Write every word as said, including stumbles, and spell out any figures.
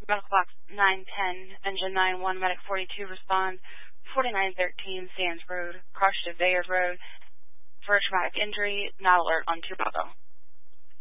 Medical box nine ten, engine nine one, medic forty-two, respond. forty-nine thirteen, Sands Road, crushed at Bayard Road. For a traumatic injury, not alert on two Bravo.